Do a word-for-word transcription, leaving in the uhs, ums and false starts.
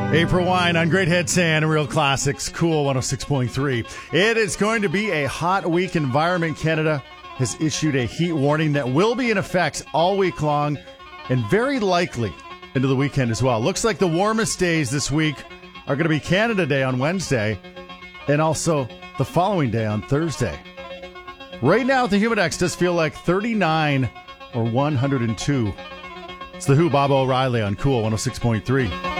April Wine on Great Head Sand and Real Classics, Cool one oh six point three. It is going to be a hot week. Environment Canada has issued a heat warning that will be in effect all week long and very likely into the weekend as well. Looks like the warmest days this week are going to be Canada Day on Wednesday and also the following day on Thursday. Right now, the Humidex does feel like thirty-nine or one hundred two. It's the Who, Bob O'Reilly on Cool one oh six point three.